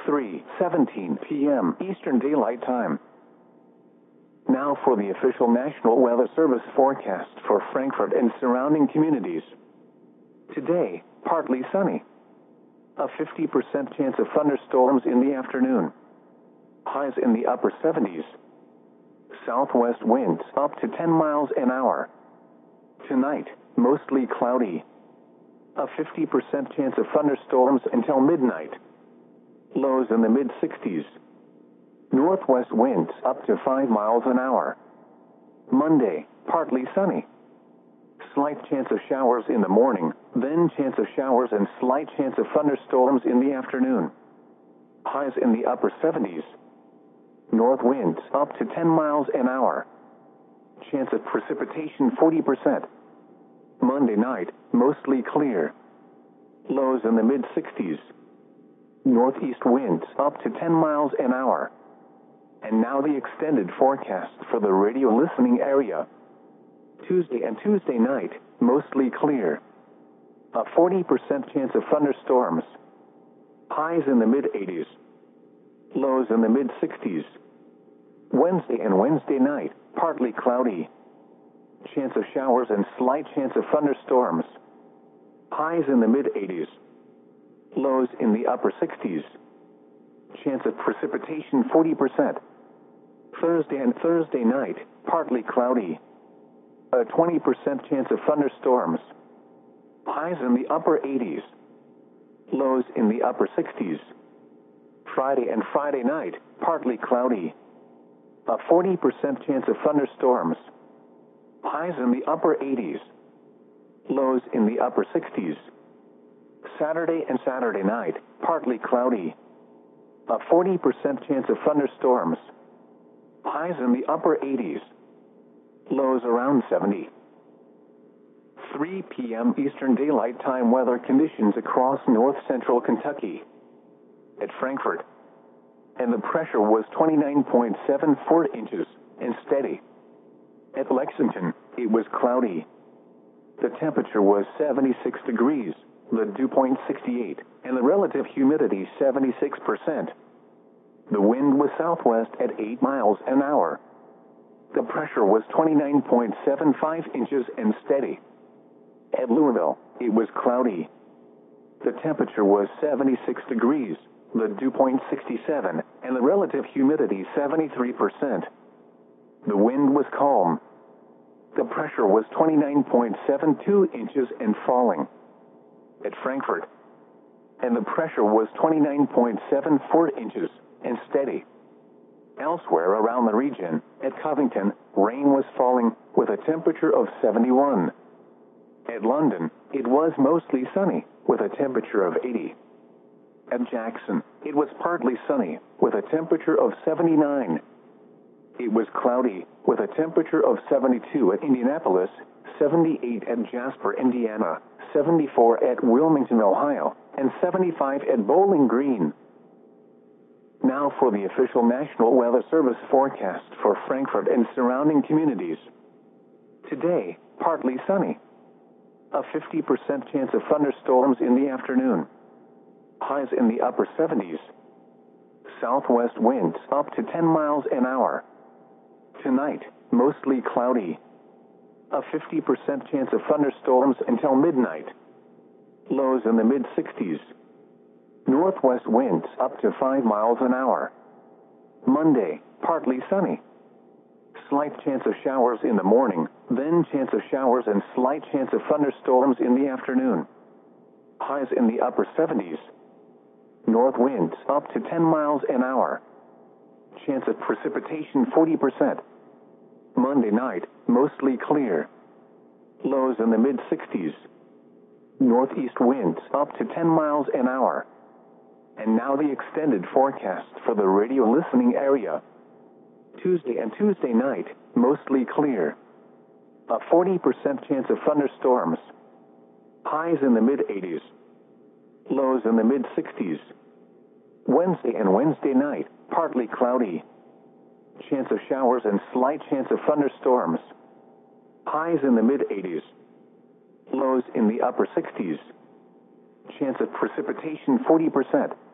3:17 p.m. Eastern Daylight Time. Now for the official National Weather Service forecast for Frankfurt and surrounding communities. Today, partly sunny. A 50% chance of thunderstorms in the afternoon. Highs in the upper 70s. Southwest winds up to 10 miles an hour. Tonight, mostly cloudy. A 50% chance of thunderstorms until midnight. Lows in the mid-60s. Northwest winds up to 5 miles an hour. Monday, partly sunny. Slight chance of showers in the morning, then chance of showers and slight chance of thunderstorms in the afternoon. Highs in the upper 70s. North winds up to 10 miles an hour. Chance of precipitation 40%. Monday night, mostly clear. Lows in the mid-60s. Northeast winds up to 10 miles an hour. And now the extended forecast for the radio listening area. Tuesday and Tuesday night, mostly clear. A 40% chance of thunderstorms. Highs in the mid-80s. Lows in the mid-60s. Wednesday and Wednesday night, partly cloudy. Chance of showers and slight chance of thunderstorms. Highs in the mid-80s. Lows in the upper 60s. Chance of precipitation 40%. Thursday and Thursday night, partly cloudy. A 20% chance of thunderstorms. Highs in the upper 80s. Lows in the upper 60s. Friday and Friday night, partly cloudy. A 40% chance of thunderstorms. Highs in the upper 80s. Lows in the upper 60s. Saturday and Saturday night, partly cloudy. A 40% chance of thunderstorms. Highs in the upper 80s. Lows around 70. 3 p.m. Eastern Daylight Time weather conditions across north-central Kentucky. At Frankfurt. And the pressure was 29.74 inches and steady. At Lexington, it was cloudy. The temperature was 76 degrees, the dew point 68, and the relative humidity 76%. The wind was southwest at 8 miles an hour. The pressure was 29.75 inches and steady. At Louisville, it was cloudy. The temperature was 76 degrees, the dew point 67, and the relative humidity 73%. The wind was calm. The pressure was 29.72 inches and falling. At Frankfurt. And the pressure was 29.74 inches and steady. Elsewhere around the region, at Covington, rain was falling with a temperature of 71. At London, it was mostly sunny with a temperature of 80. At Jackson, it was partly sunny with a temperature of 79. It was cloudy with a temperature of 72 at Indianapolis, 78 at Jasper, Indiana, 74 at Wilmington, Ohio, and 75 at Bowling Green. Now for the official National Weather Service forecast for Frankfurt and surrounding communities. Today, partly sunny. A 50% chance of thunderstorms in the afternoon. Highs in the upper 70s. Southwest winds up to 10 miles an hour. Tonight, mostly cloudy. A 50% chance of thunderstorms until midnight. Lows in the mid-60s. Northwest winds up to 5 miles an hour. Monday, partly sunny. Slight chance of showers in the morning, then chance of showers and slight chance of thunderstorms in the afternoon. Highs in the upper 70s. North winds up to 10 miles an hour. Chance of precipitation 40%. Monday night, mostly clear. Lows in the mid-60s. Northeast winds up to 10 miles an hour. And now the extended forecast for the radio listening area. Tuesday and Tuesday night, mostly clear. A 40% chance of thunderstorms. Highs in the mid-80s. Lows in the mid-60s. Wednesday and Wednesday night, partly cloudy. Chance of showers and slight chance of thunderstorms. Highs in the mid-80s. Lows in the upper 60s. Chance of precipitation 40%.